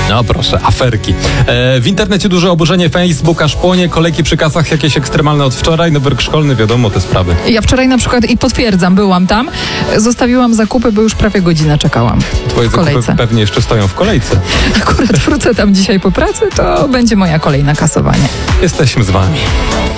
No proszę, aferki. W internecie duże oburzenie, Facebook aż płonie, kolejki przy kasach jakieś ekstremalne od wczoraj, nowy rok szkolny, wiadomo te sprawy. Ja wczoraj na przykład, i potwierdzam, byłam tam, zostawiłam zakupy, bo już prawie godzinę czekałam Twoje w kolejce. zakupy pewnie jeszcze stoją w kolejce. Akurat wrócę tam dzisiaj po pracy, to będzie moja kolejna kasowanie. Jesteśmy z wami.